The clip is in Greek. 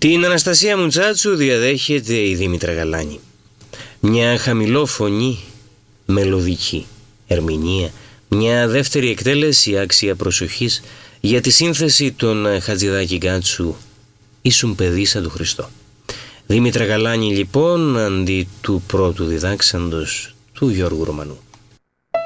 Την Αναστασία Μουτσάτσου διαδέχεται η Δήμητρα Γαλάνη. Μια χαμηλόφωνη μελωδική ερμηνεία, μια δεύτερη εκτέλεση άξια προσοχής για τη σύνθεση των Χατζηδάκη Γκάτσου «Ήσουν παιδί σαν του Χριστό». Δήμητρα Γαλάνη λοιπόν αντί του πρώτου διδάξαντος του Γιώργου Ρωμανού.